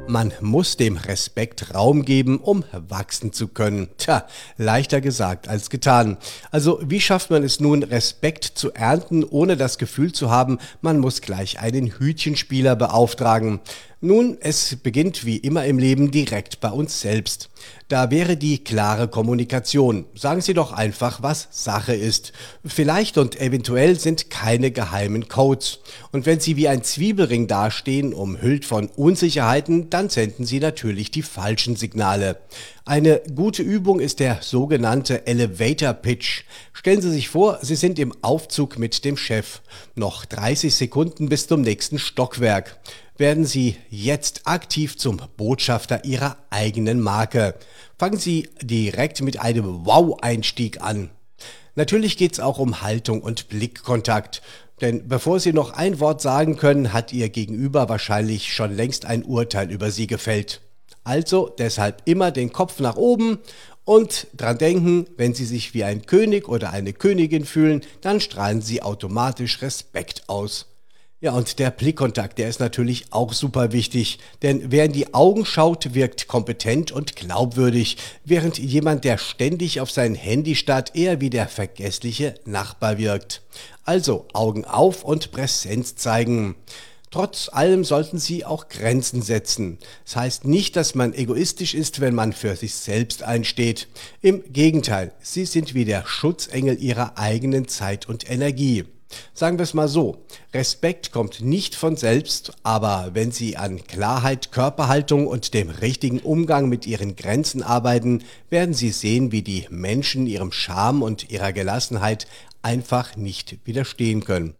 Man muss dem Respekt Raum geben, um wachsen zu können. Tja, leichter gesagt als getan. Also wie schafft man es nun, Respekt zu ernten, ohne das Gefühl zu haben, man muss gleich einen Hütchenspieler beauftragen? Nun, es beginnt wie immer im Leben direkt bei uns selbst. Da wäre die klare Kommunikation. Sagen Sie doch einfach, was Sache ist. Vielleicht und eventuell sind keine geheimen Codes. Und wenn Sie wie ein Zwiebelring dastehen, umhüllt von Unsicherheiten, dann senden Sie natürlich die falschen Signale. Eine gute Übung ist der sogenannte Elevator Pitch. Stellen Sie sich vor, Sie sind im Aufzug mit dem Chef. Noch 30 Sekunden bis zum nächsten Stockwerk. Werden Sie jetzt aktiv zum Botschafter Ihrer eigenen Marke. Fangen Sie direkt mit einem Wow-Einstieg an. Natürlich geht es auch um Haltung und Blickkontakt. Denn bevor Sie noch ein Wort sagen können, hat Ihr Gegenüber wahrscheinlich schon längst ein Urteil über Sie gefällt. Also deshalb immer den Kopf nach oben und dran denken, wenn Sie sich wie ein König oder eine Königin fühlen, dann strahlen Sie automatisch Respekt aus. Ja, und der Blickkontakt, der ist natürlich auch super wichtig, denn wer in die Augen schaut, wirkt kompetent und glaubwürdig, während jemand, der ständig auf sein Handy starrt, eher wie der vergessliche Nachbar wirkt. Also Augen auf und Präsenz zeigen. Trotz allem sollten Sie auch Grenzen setzen. Das heißt nicht, dass man egoistisch ist, wenn man für sich selbst einsteht. Im Gegenteil, Sie sind wie der Schutzengel Ihrer eigenen Zeit und Energie. Sagen wir es mal so, Respekt kommt nicht von selbst, aber wenn Sie an Klarheit, Körperhaltung und dem richtigen Umgang mit Ihren Grenzen arbeiten, werden Sie sehen, wie die Menschen ihrem Charme und ihrer Gelassenheit einfach nicht widerstehen können.